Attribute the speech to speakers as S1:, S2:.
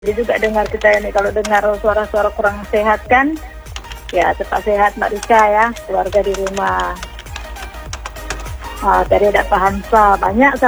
S1: Dia juga dengar kita ni, kalau dengar suara-suara kurang sehat kan, ya tetap sehat Mbak Rika ya, keluarga di rumah. Tadi ada Pak Hansa, banyak